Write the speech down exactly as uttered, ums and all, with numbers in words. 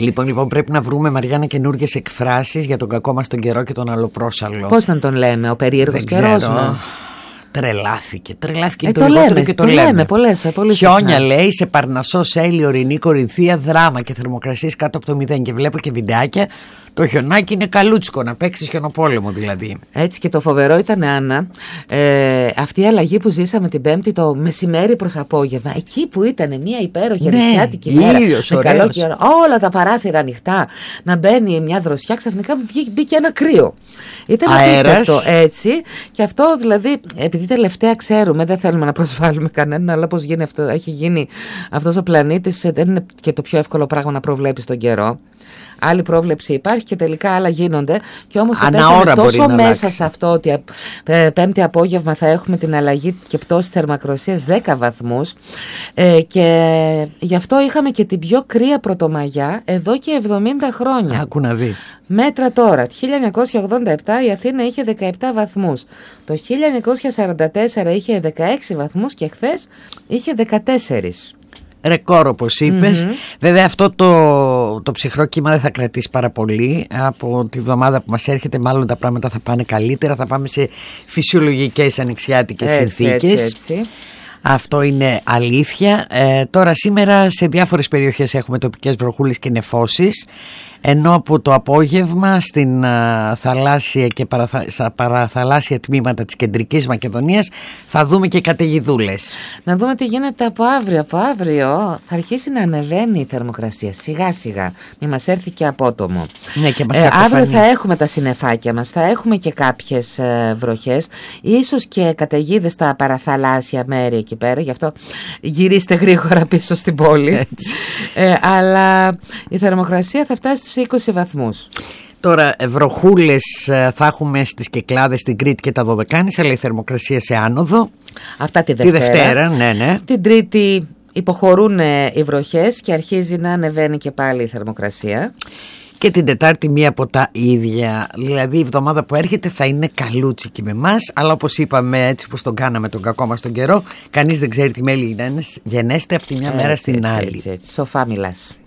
Λοιπόν, λοιπόν, πρέπει να βρούμε, Μαριάννα, καινούργιες εκφράσεις για τον κακό μας τον καιρό και τον αλλοπρόσαλλο. Πώς να τον λέμε, ο περίεργος καιρός μας? Τρελάθηκε, τρελάθηκε ε, το, το λιγότερο λέμε, και το, το λέμε. λέμε πολλές, πολύ Χιόνια, συχνά. λέει, σε Παρνασσό, Σέλη, Ορεινή, Κορινθία, δράμα και θερμοκρασίες κάτω από το μηδέν. Και βλέπω και βιντεάκια. Το χιονάκι είναι καλούτσικο, να παίξεις χιονοπόλεμο δηλαδή. Έτσι, και το φοβερό ήταν, Άννα, ε, αυτή η αλλαγή που ζήσαμε την Πέμπτη το μεσημέρι προς απόγευμα, εκεί που ήταν μια υπέροχη αρισιάτικη ναι, μέρα, ήλιος, με ωραίος. καλό καιρό, όλα τα παράθυρα ανοιχτά, να μπαίνει μια δροσιά, ξαφνικά μπήκε ένα κρύο. Ήταν απίστευτο, έτσι. Και αυτό δηλαδή, επειδή τελευταία ξέρουμε, δεν θέλουμε να προσβάλλουμε κανέναν, αλλά πώς γίνει αυτό, έχει γίνει αυτός ο πλανήτης, δεν είναι και το πιο εύκολο πράγμα να προβλέπεις τον καιρό. Άλλη πρόβλεψη υπάρχει και τελικά άλλα γίνονται. Και όμως πέσαμε τόσο μέσα αλλάξει. Σε αυτό ότι ε, πέμπτη απόγευμα θα έχουμε την αλλαγή και πτώση θερμοκρασίας δέκα βαθμούς. Ε, και γι' αυτό είχαμε και την πιο κρύα Πρωτομαγιά εδώ και εβδομήντα χρόνια. Άκου να δεις. Μέτρα τώρα. Το χίλια εννιακόσια ογδόντα επτά η Αθήνα είχε δεκαεπτά βαθμούς. Το χίλια εννιακόσια σαράντα τέσσερα είχε δεκαέξι βαθμούς και χθες είχε δεκατέσσερις. Ρεκόρ, όπως είπες. Mm-hmm. Βέβαια αυτό το, το ψυχρό κύμα δεν θα κρατήσει πάρα πολύ. Από τη βδομάδα που μας έρχεται μάλλον τα πράγματα θα πάνε καλύτερα. Θα πάμε σε φυσιολογικές ανοιξιάτικες συνθήκες. Έτσι, έτσι. Αυτό είναι αλήθεια. Ε, τώρα σήμερα σε διάφορες περιοχές έχουμε τοπικές βροχούλες και νεφώσεις. Ενώ από το απόγευμα στην α, θαλάσσια και παραθα, στα παραθαλάσσια τμήματα της Κεντρικής Μακεδονίας θα δούμε και καταιγιδούλες. Να δούμε τι γίνεται από αύριο. Από αύριο θα αρχίσει να ανεβαίνει η θερμοκρασία σιγά σιγά. Μη μας έρθει και απότομο. Ναι, και μας ε, αύριο θα έχουμε τα συννεφάκια μας, θα έχουμε και κάποιες ε, βροχές, ίσως και καταιγίδες στα παραθαλάσσια μέρη εκεί πέρα. Γι' αυτό γυρίστε γρήγορα πίσω στην πόλη. ε, αλλά η θερμοκρασία θα φτάσει στους είκοσι βαθμούς. Τώρα βροχούλες θα έχουμε στις Κυκλάδες, στην Κρήτη και τα Δωδεκάνησα, αλλά η θερμοκρασία σε άνοδο. Αυτά τη Δευτέρα. Τη Δευτέρα, ναι, ναι. Την Τρίτη υποχωρούν οι βροχές και αρχίζει να ανεβαίνει και πάλι η θερμοκρασία. Και την Τετάρτη μία από τα ίδια. Δηλαδή η εβδομάδα που έρχεται θα είναι καλούτσικη με εμάς, αλλά όπως είπαμε, έτσι όπως τον κάναμε τον κακό μας τον καιρό, κανείς δεν ξέρει τι μέλη γενέστε από τη μια έτσι, μέρα στην έτσι, άλλη. Έτσι, έτσι. Σοφά μιλάς.